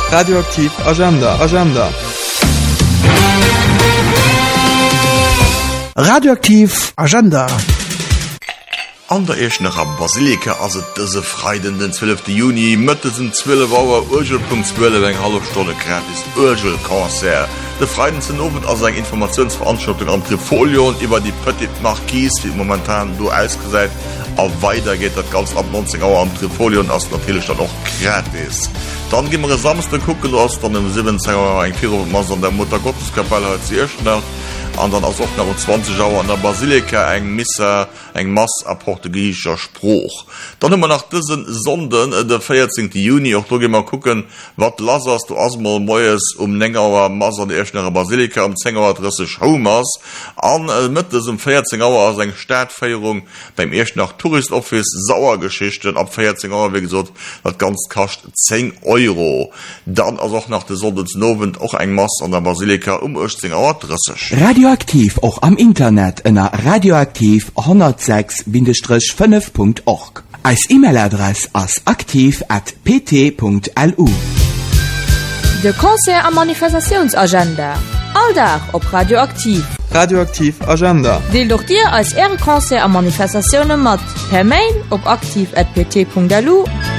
Radioaktiv Agenda. Radioaktiv Agenda. An der Eschnacher Basilika as dëse Freiden den 12. Juni mëttesen 12 Auer Urgel.12 eng halbstunde gratis Urgelkonzert. De Freiden zen ofwen as eng Informationsveranstaltung am Trifolio und iwwer die Petit Marquise wie momentan du ausgesäit a weiter geht dat ganz ab 19 Auer am Trifolio und ass natürlich dann auch gratis. Dann gimmer samste gucken ass dann im 17 Auer eng 4 Mas an der Muttergotteskapelle als die Eschnach. Und dann als auch nach 20 Jahre an der Basilika eng Missa eng Mass a portugiesischer Spruch. Dann immer nach diesen Sonden der 14. Juni auch da gehen wir gucken, wat lasers du asmal Moes Nengauer Mass an der Eschnerer Basilika am 10 Uhr Adresse Schaumas an mit diesem 14 Uhr als eng Stadtfeierung beim Eschnach Tourist Office Sauergeschichten ab 14 Uhr wie gesagt das ganz kostet 10 €. Dann also auch nach der Sonnensnovent auch eng Mass an der Basilika 18 Uhr Adresse. Radioaktiv auch am Internet in radioaktiv 106-5.org. Als E-Mail-Adresse als aktiv@pt.lu. De Konzert am Manifestationsagenda. Alldach op Radioaktiv. Radioaktiv Agenda. Deel doch dir als Ehrenkonzert am Manifestationen mat per Mail op aktiv@pt.lu